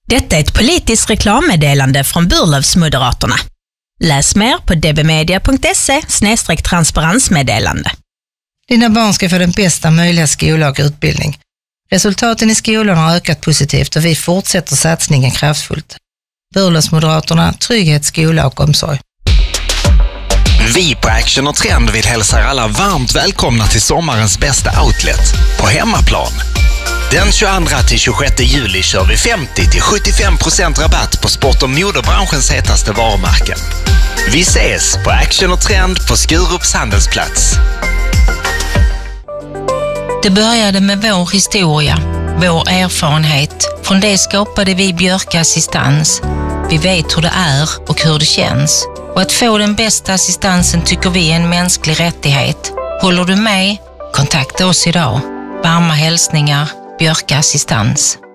Detta är ett politiskt reklammeddelande från Burlövsmoderaterna. Läs mer på dbmedia.se/transparensmeddelande. Dina barn ska få den bästa möjliga skola och utbildning. Resultaten i skolan har ökat positivt och vi fortsätter satsningen kraftfullt. Burlövsmoderaterna, trygghet, skola och omsorg. Vi på Action och Trend vill hälsa er alla varmt välkomna till sommarens bästa outlet på hemmaplan. Den 22-26 juli kör vi 50-75% rabatt på sport- och modebranschens hetaste varumärken. Vi ses på Action och Trend på Skurups handelsplats. Det började med vår historia, vår erfarenhet. Från det skapade vi Björka Assistans. Vi vet hur det är och hur det känns. Och att få den bästa assistansen tycker vi är en mänsklig rättighet. Håller du med? Kontakta oss idag. Varma hälsningar, Björka Assistans.